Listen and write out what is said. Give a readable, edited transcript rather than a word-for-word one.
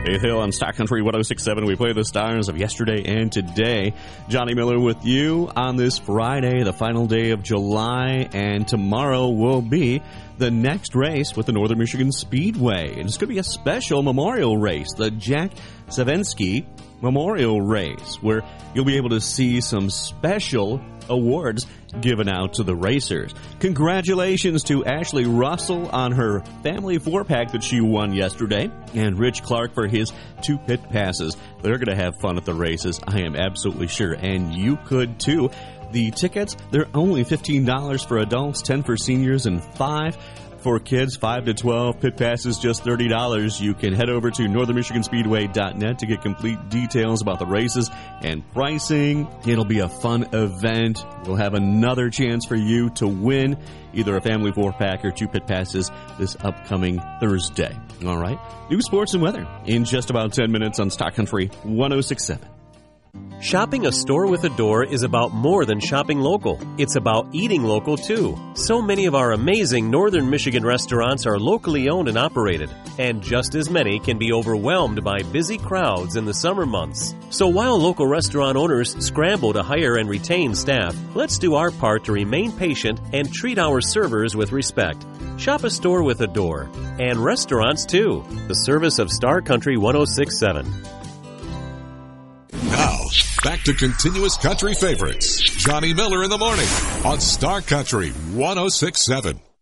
Faith Hill on Star Country 106.7. We play the stars of yesterday and today. Johnny Miller with you on this Friday, the final day of July, and tomorrow will be the next race with the Northern Michigan Speedway. And it's going to be a special memorial race, the Jack Savensky Memorial Race, where you'll be able to see some special awards given out to the racers. Congratulations to Ashley Russell on her family 4-pack that she won yesterday, and Rich Clark for his 2 pit passes. They're going to have fun at the races, I am absolutely sure, and you could too. The tickets, they're only $15 for adults, $10 for seniors, and $5 for kids, 5 to 12. Pit passes just $30. You can head over to northernmichiganspeedway.net to get complete details about the races and pricing. It'll be a fun event. We'll have another chance for you to win either a family 4-pack or 2 pit passes this upcoming Thursday. All right. News, sports, and weather in just about 10 minutes on Star Country 106.7. Shopping a store with a door is about more than shopping local. It's about eating local, too. So many of our amazing Northern Michigan restaurants are locally owned and operated, and just as many can be overwhelmed by busy crowds in the summer months. So while local restaurant owners scramble to hire and retain staff, let's do our part to remain patient and treat our servers with respect. Shop a store with a door, and restaurants, too. The service of Star Country 106.7. Now, back to continuous country favorites. Johnny Miller in the morning on Star Country 106.7.